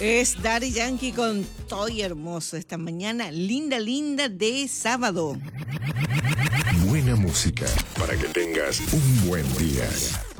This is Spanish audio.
Es Daddy Yankee con Toy Hermoso. Esta mañana linda, linda de sábado. Buena música para que tengas un buen día.